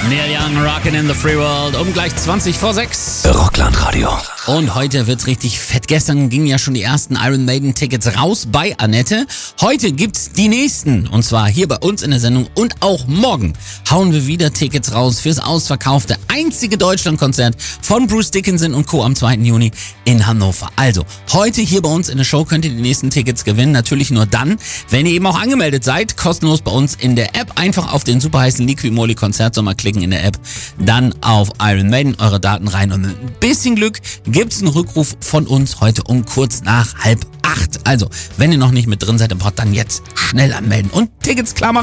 Neil Young, Rockin' in the Free World, um gleich 20 vor 6. Rockland-Radio. Und heute wird's richtig fett. Gestern gingen ja schon die ersten Iron Maiden Tickets raus bei Annette. Heute gibt's die nächsten. Und zwar hier bei uns in der Sendung. Und auch morgen hauen wir wieder Tickets raus fürs ausverkaufte einzige Deutschlandkonzert von Bruce Dickinson und Co. am 2. Juni in Hannover. Also, heute hier bei uns in der Show könnt ihr die nächsten Tickets gewinnen. Natürlich nur dann, wenn ihr eben auch angemeldet seid. Kostenlos bei uns in der App. Einfach auf den super heißen Liqui-Moly Konzertsommer klicken in der App. Dann auf Iron Maiden eure Daten rein. Und mit ein bisschen Glück gibt's einen Rückruf von uns heute um kurz nach 7:30. Also, wenn ihr noch nicht mit drin seid im Pod, dann jetzt schnell anmelden und Tickets klar machen.